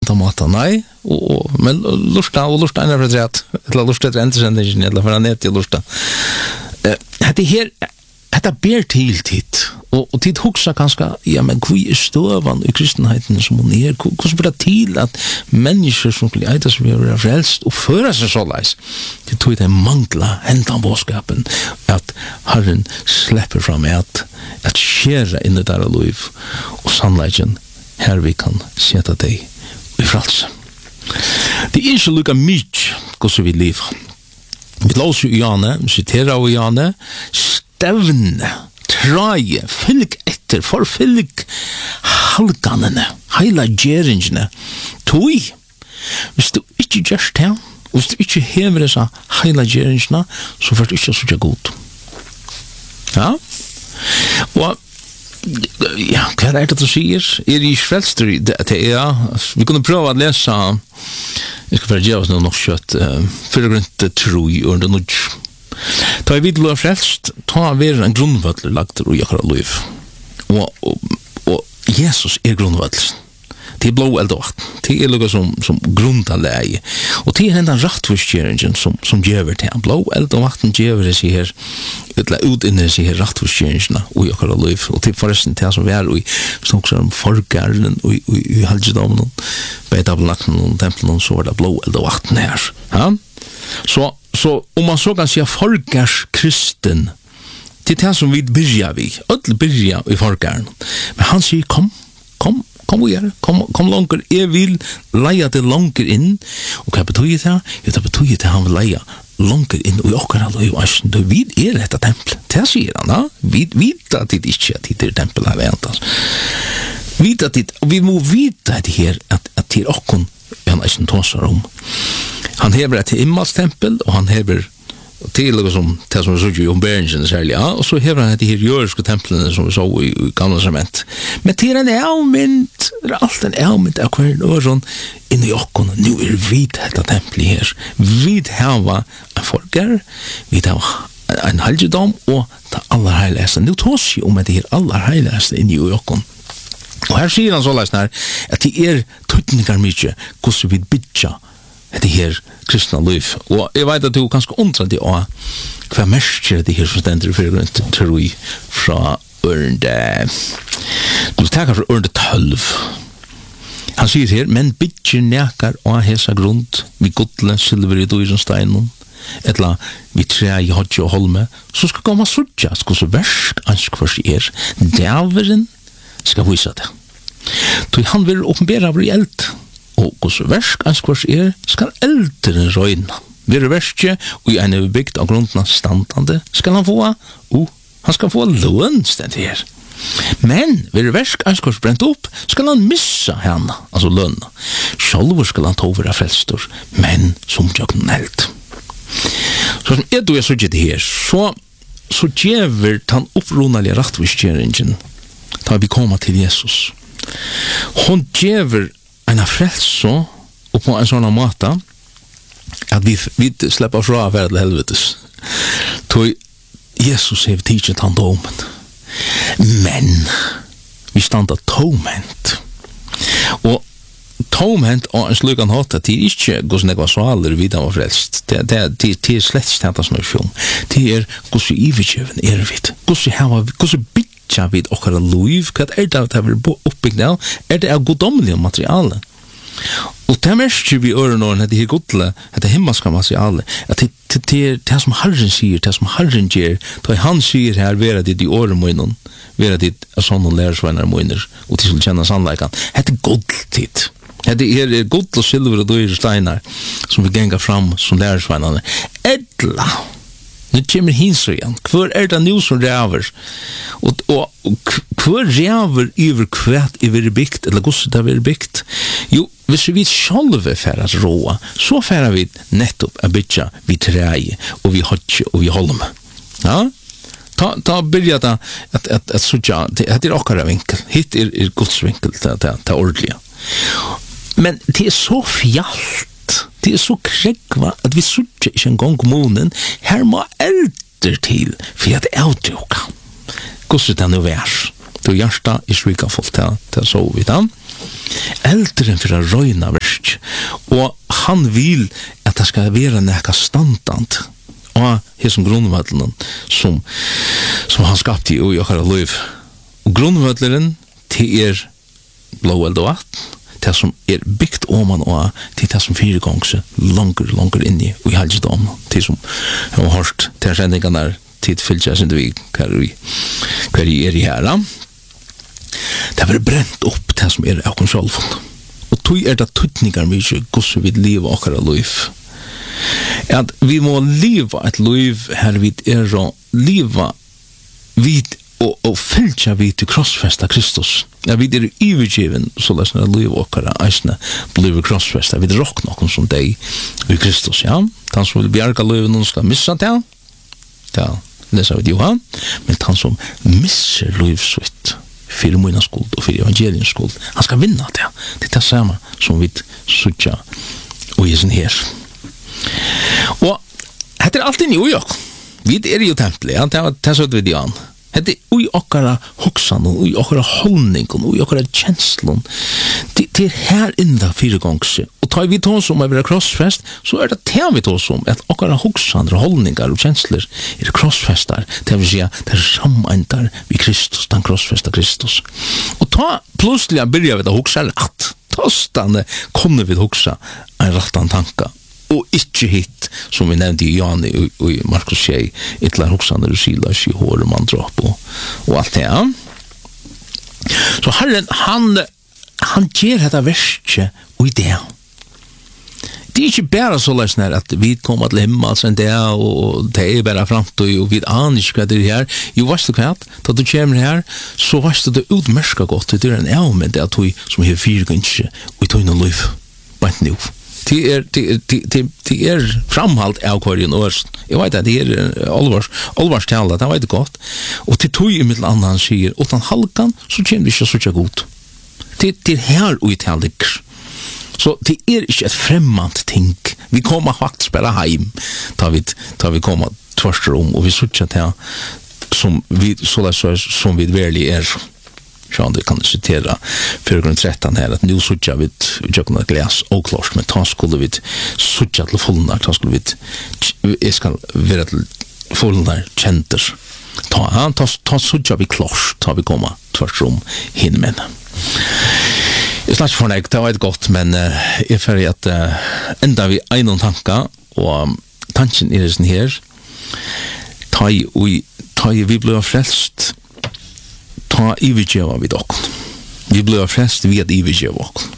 ta maten, nei, men lusta en av retret, eller lusta etter entersendingen, eller for han er til lusta. Dette ber til tid, og tid hoksa kanskje, ja, men hvor er støvan i kristenheten som hun er? Hvordan blir det til at mennesker som blir eiter som er frelst og fører seg så leis? Det tog det mangla hentan båskapen, at Herren slipper fram at skjera inn i deres liv, og sannleggen her vi kan sette deg i frelse. Det er ikke lukka mykje hvordan vi lever. Vi låser jo Jane, vi siterer av Jane, stevne, traje, fylg etter, forfylg halganene, heila gjeringene, tog. Hvis du ikke gjør det, hvis du ikke hever disse heila gjeringene, så får du ikke så god. Ja? Og ja, hva er det du sier? Er i frelster, vi kunne prøve å lese, jeg skal bare gjøre oss noe nok kjøtt, for grunnt tro i under noe. Ta I vid lov frelst, ta vi en grunnvødler lagt i akkurat liv. Og Jesus grunnvødler. Det blå eld og vatten. Det lukka som grunntalleie. Og det den rattforskjeringen som gjør til han. Blå eld og vatten gjør det seg her, ut inni seg her rattforskjeringene i akkurat liv. Og det forresten til som vi i snakker om forgaren i halvdagen, beitabelnakten og tempelen, så det blå eld og vatten her. Ja? Så om man så kan si forgars kristen, det det som vi byrja vi, alle byrja i forgaren. Men han sier, kom vi gjøre, kom langer, jeg vil leia det langer inn, og hva betyr det? Jo, det betyr det han vil leia langer inn, og akkurat og vi dette tempel, det sier han da, vi at det ikke at det tempel her ventas. Vi må vite det her, at det akkurat, han ikke tåser om. Han hever et immalstempel, og han hever til det som vi så i omberingen særlig, ja, og så hever han et her jøriske templene som vi så i gamle sement. Men til en avmynd, det er alt en avmynd av hver øren inni okkene. Nå vi dette tempelet her. Vi har en forger, vi har en helgedom, og det aller heiligste. Nå tås jo om det her aller heiligste inni okkene. Og her sier han så leis her, at det tøytningar mykje, hvordan vi bytja det her kristna liv. Og jeg vet at du ganske undret det også, hva merker det her som stender for grunn tro fra ørende, du takker fra ørende 12. Han sier her, men bytjer nekar og hesa grunn, vi godle, silver i dyren steinen, etla vi tre i hodje og holme, så skal komme suttjas, hvordan versk anskvars djaveren skal vise det. Så han vil åpenbære av eld, og hvordan versk anskvars skal elderen røyna. Vil verskje, og i en bygd av grunnen standande, skal han få, han skal få løn stendt her. Men vil versk anskvars brent opp, skal han missa henne, altså lønna. Sjálfur skal han ta over av frelstor, men som jøkken eld. Så som du så gjør det her, så gjør han oppronalige rattvisskjeringen, da vi kommer til Jesus. Hon gjør en frelse og på en sånn måte at vi slipper fra å være til helvetes. Jesus har tidset han domen. Men vi standa tomhent. Og tomhent og en slik han hatt at det ikke går som det var svaler vidt han var frelst. Det slett ikke det som fjom. Det hvordan iverkjøven vidt. Hvordan bytja vid okkara liv, hva det vi er oppbygd av? Det av godomlige materiale? Og det merker vi øren det her godle, det himmelska materiale, at det som Herren sier, det som Herren gjør, da han sier her, vera dit i åremunnen, vera dit av sånne lærersvenner munner, og til å kjenne sannleikan, det godle tid. Det godle og silver og dyre steinar, som vi gengar fram som lærersvennerne. Edla! Nu kommer hinser igjen. Hvor det nu som ræver? Og hvor ræver over kvæt i vi bygd, eller hvordan det er bygd? Jo, hvis vi sjálve færer råa, så færer vi nettopp a bytja vi treie, og vi hodje, og vi holme. Ja? Ta byrja da at sutja, det okkara vinkel. Hitt Guds vinkel til ordentlige. Men det så fjallt. Det så kregva at vi sutja ikke en gang kommunen, her må elder til, for at avtjoka. Hvordan det nu vær? Du hjersta i svika folk til så vidt han. Elderen for å røyna Og han vil at det skal være nekka standant og her som grunnvødlen som han skapte i okkara liv. Og grunnvødlen til blåeld og vatten, det som byggt om og til det som firegangsar langer inni og i helgedom, til som jeg har hørt til sendingene der tid fyllt sin vi hver i i her. Det har vært brent opp det som av kontrollfond. Og tog det tøtninger mye hvordan vi lever okkara liv. At vi må leva et liv her vi å leva vid og fylgja vi til krossfesta Kristus. Ja, vi ivergiven så løsner liv okkara eisne blir krossfesta. Vi råk nokon som deg i Kristus, ja. Han som vil bjerga livet noen skal missa det. Ja, det sa vi til Johan. Men han som misser livsvitt for mina skuld og for evangeliens skuld, han skal vinna det. Det det samme som vi sutja og i sin her. Og dette alt inn i ujok. Vi jo tempelet, ja. Det sa vi til Johan. Det ui okkara hoksan og ui okkara holdning og ui okkara kjenslun. Det her inda firegångse. Og tar vi tås om å være krossfest, så det vi tås om at okkara hoksan og holdningar og kjensler krossfestar. Det vil si det samendar vi Kristus, den krossfesta Kristus. Og ta plutselig byrja vi da hoksa rett. Tostane kunne vi hoksa en rattan tanka. Og ikke hit, som vi nevnte i Jani og i Markus 6, ytterligere hoksane Rusilas i hår og mandrap og alt det. Ja. Så Herren, han gjør dette verset og i det. Det ikke bare så løsner at vi kommer til himmel sen det, og det bare fremt, og vi aner ikke hva det her. Jo, vet du hva? Da du kommer her, så vet du det utmerska godt. Det en avmenn det at du som har 4 ganger, og i tøyne liv, bare nå. Det framhalt av kvarjen årst. Jeg vet at det alvarstale, det vet jeg godt. Og til tog i mitt land han sier, utan halkan, så kjenner vi ikke så godt. Det her uttalikker. Så det ikke et fremmant ting. Vi kommer faktisk bare heim, da vi kommer tvers om, og vi sutja til som vi virkelig Sjån, det kan du citera 413 her, at nu sutja vi tjøkna glas og klart, men ta skulle vi sutja til fullnar, ta skulle vi jeg skal være til fullnar kjenter. Ta sutja vi klart, ta vi komma tvers om himmelen. Jeg snakker for deg, det var et godt, men jeg føler at enda vi einon tanka, og tanken sånn her, ta i vi ble frelst, ta ivergjeva vid okken. Vi ble frelst ved at ivergjeva okken.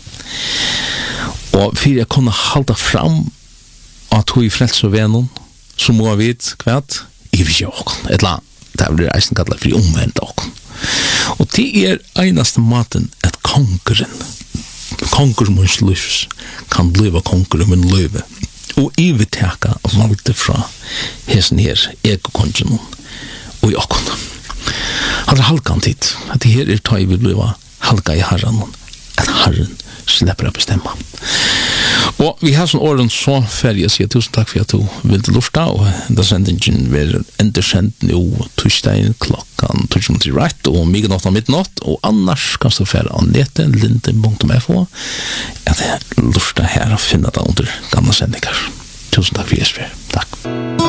Og for jeg kunne halda fram at hun frelst og vennen, så må vi kvart ivergjeva okken. Et eller annet, det blir eisen kallet for omvendt okken. Og det eneste maten at konkurrens livs kan bliva konkurren løyve og iverteka valgte fra hesen her ekokongen og i okken. Han halkan tid, at det her ta i vi bliva halka i Herren, at Herren slipper å bestemma. Og vi har sånn åren så ferdig å si tusen takk for at du vil til lufta, og da sendingen vil endersendt nå torsdagen klokkan 12:30 og midnatt og midnatt, og annars kan du fære Annette Linden.fo at det lufta her og finne det under gamle sendinger. Tusen takk for Jesper. Takk.